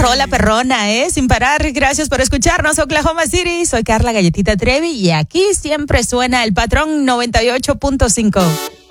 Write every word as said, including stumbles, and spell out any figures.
rola perrona, ¿eh? Sin parar. Gracias por escucharnos, Oklahoma City. Soy Carla Galletita Trevi y aquí siempre suena el Patrón noventa y ocho punto cinco.